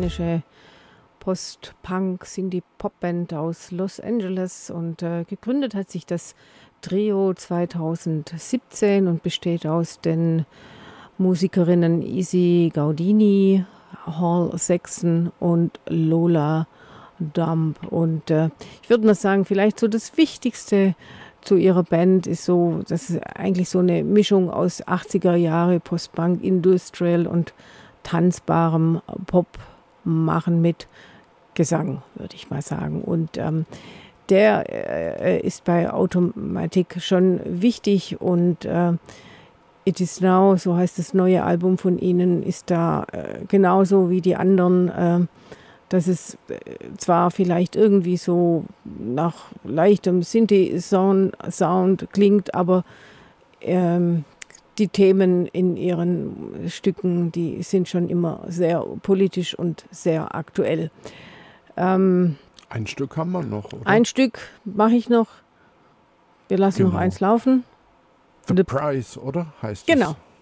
amerikanische Post-Punk-Indie-Pop-Band aus Los Angeles und gegründet hat sich das Trio 2017 und besteht aus den Musikerinnen Izzy Gaudini, Hall Saxon und Lola Dump. Und ich würde mal sagen, vielleicht so das Wichtigste zu ihrer Band ist so, dass es eigentlich so eine Mischung aus 80er Jahre Post-Punk, Industrial und tanzbarem Pop machen mit Gesang, würde ich mal sagen. Und der ist bei Automatic schon wichtig und It Is Now, so heißt das neue Album von ihnen, ist da genauso wie die anderen, dass es zwar vielleicht irgendwie so nach leichtem Synthi-Sound klingt, aber die Themen in ihren Stücken, die sind schon immer sehr politisch und sehr aktuell. Ein Stück haben wir noch, oder? Ein Stück mache ich noch. Wir lassen noch eins laufen. The Price, oder? Heißt Genau. es?